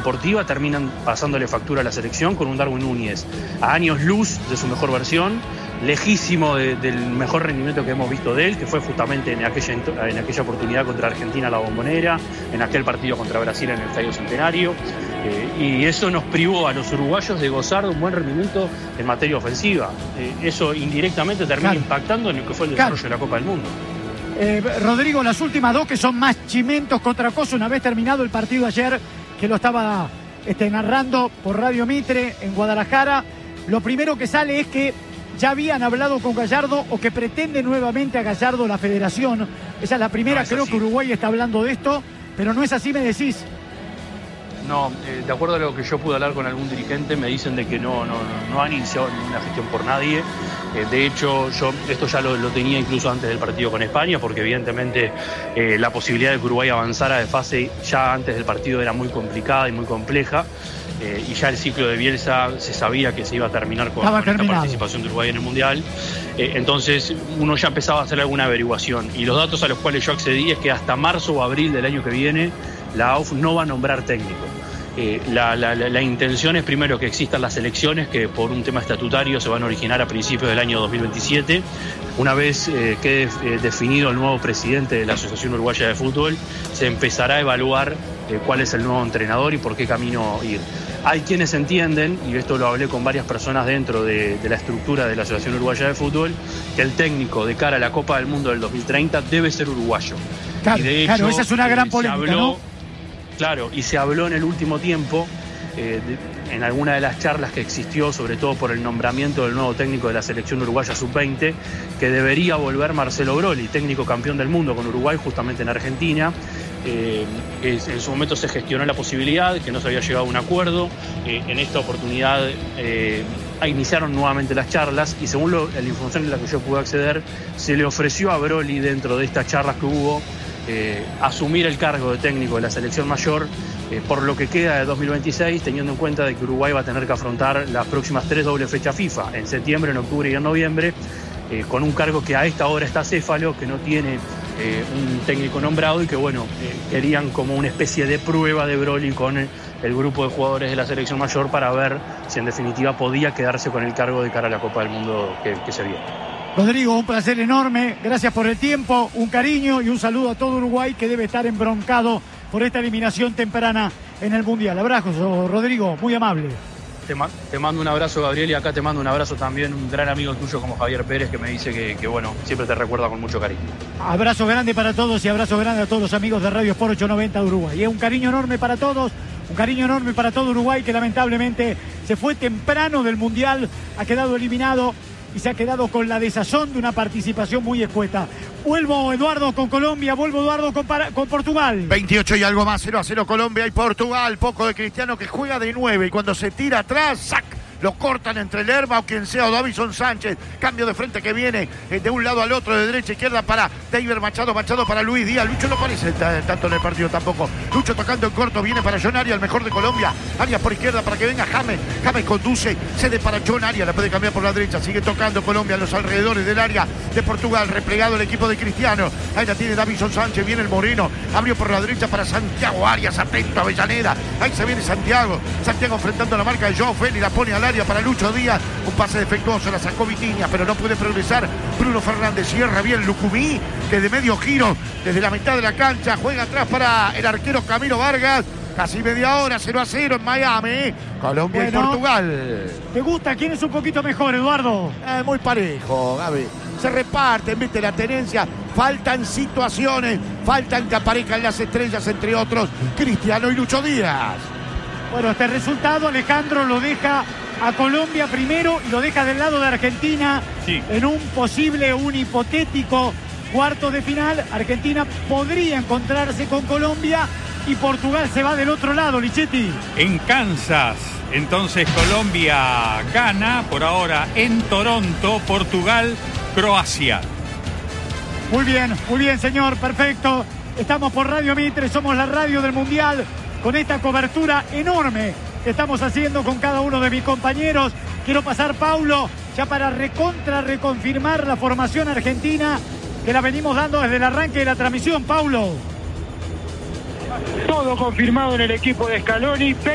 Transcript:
deportiva terminan pasándole factura a la selección con un Darwin Núñez a años luz de su mejor versión, lejísimo del mejor rendimiento que hemos visto de él, que fue justamente en aquella oportunidad contra Argentina la Bombonera, en aquel partido contra Brasil en el Estadio Centenario, y eso nos privó a los uruguayos de gozar de un buen rendimiento en materia ofensiva. Eso indirectamente termina impactando en lo que fue el desarrollo de la Copa del Mundo. Rodrigo, las últimas dos que son más chimentos que otra cosa, una vez terminado el partido ayer, que lo estaba narrando por Radio Mitre en Guadalajara, lo primero que sale es que ya habían hablado con Gallardo o que pretende nuevamente a Gallardo la federación. Esa es la primera, creo que Uruguay está hablando de esto, pero no es así, me decís. No, de acuerdo a lo que yo pude hablar con algún dirigente, me dicen de que no han iniciado ninguna gestión por nadie. De hecho, yo esto ya lo tenía incluso antes del partido con España, porque evidentemente la posibilidad de que Uruguay avanzara de fase ya antes del partido era muy complicada y muy compleja. Y ya el ciclo de Bielsa se sabía que se iba a terminar con esta participación de Uruguay en el Mundial. Entonces uno ya empezaba a hacer alguna averiguación. Y los datos a los cuales yo accedí es que hasta marzo o abril del año que viene la AUF no va a nombrar técnico. La intención es primero que existan las elecciones que por un tema estatutario se van a originar a principios del año 2027. Una vez quede definido el nuevo presidente de la Asociación Uruguaya de Fútbol, se empezará a evaluar cuál es el nuevo entrenador y por qué camino ir. Hay quienes entienden, y esto lo hablé con varias personas dentro de la estructura de la Asociación Uruguaya de Fútbol, que el técnico de cara a la Copa del Mundo del 2030 debe ser uruguayo. Claro, y de hecho, esa es una gran polémica, ¿no? Claro, y se habló en el último tiempo, en alguna de las charlas que existió, sobre todo por el nombramiento del nuevo técnico de la selección uruguaya sub-20, que debería volver Marcelo Broli, técnico campeón del mundo con Uruguay, justamente en Argentina. En su momento se gestionó la posibilidad, que no se había llegado a un acuerdo. En esta oportunidad iniciaron nuevamente las charlas y según la información en la que yo pude acceder, se le ofreció a Broli dentro de estas charlas que hubo asumir el cargo de técnico de la selección mayor por lo que queda de 2026, teniendo en cuenta de que Uruguay va a tener que afrontar las próximas 3 dobles fechas FIFA, en septiembre, en octubre y en noviembre, con un cargo que a esta hora está céfalo, que no tiene un técnico nombrado y que querían como una especie de prueba de Broli con el grupo de jugadores de la selección mayor para ver si en definitiva podía quedarse con el cargo de cara a la Copa del Mundo que se viene. Rodrigo, un placer enorme, gracias por el tiempo, un cariño y un saludo a todo Uruguay que debe estar embroncado por esta eliminación temprana en el Mundial. Abrazo, Rodrigo, muy amable. Te mando un abrazo, Gabriel, y acá te mando un abrazo también un gran amigo tuyo como Javier Pérez, que me dice que siempre te recuerda con mucho cariño. Abrazo grande para todos y abrazo grande a todos los amigos de Radio Sport 890 de Uruguay. Un cariño enorme para todos, un cariño enorme para todo Uruguay, que lamentablemente se fue temprano del Mundial, ha quedado eliminado y se ha quedado con la desazón de una participación muy escueta. Vuelvo, Eduardo, con Colombia, vuelvo, Eduardo, con Portugal. 28 y algo más, 0-0 Colombia y Portugal. Poco de Cristiano que juega de 9 y cuando se tira atrás, ¡sac! Lo cortan entre Lerma o quien sea, o Davison Sánchez. Cambio de frente que viene de un lado al otro, de derecha a izquierda para David Machado, Machado para Luis Díaz. Lucho no aparece tanto en el partido tampoco. Lucho tocando en corto, viene para John Arias, el mejor de Colombia. Arias por izquierda para que venga James. James conduce, cede para John Arias, la puede cambiar por la derecha. Sigue tocando Colombia en los alrededores del área de Portugal. Replegado el equipo de Cristiano. Ahí la tiene Davison Sánchez, viene el Moreno. Abrió por la derecha para Santiago Arias, atento a Avellaneda. Ahí se viene Santiago. Santiago enfrentando la marca de Joao Félix, la pone al área para Lucho Díaz, un pase defectuoso, la sacó Vitinha, pero no puede progresar. Bruno Fernández cierra bien Lucumí, que de medio giro, desde la mitad de la cancha, juega atrás para el arquero Camilo Vargas. Casi media hora, 0-0 en Miami, Colombia y Portugal. ¿Te gusta? ¿Quién es un poquito mejor, Eduardo? Muy parejo, Gaby. Se reparten, viste, la tenencia. Faltan situaciones, faltan que aparezcan las estrellas, entre otros, Cristiano y Lucho Díaz. Bueno, este resultado, Alejandro, lo deja a Colombia primero y lo deja del lado de Argentina en un posible, un hipotético cuarto de final. Argentina podría encontrarse con Colombia y Portugal se va del otro lado, Lichetti. En Kansas, entonces Colombia gana por ahora en Toronto, Portugal, Croacia. Muy bien, señor, perfecto. Estamos por Radio Mitre, somos la radio del Mundial, con esta cobertura enorme que estamos haciendo con cada uno de mis compañeros. Quiero pasar, Paulo, ya para reconfirmar la formación argentina que la venimos dando desde el arranque de la transmisión. Paulo. Todo confirmado en el equipo de Scaloni.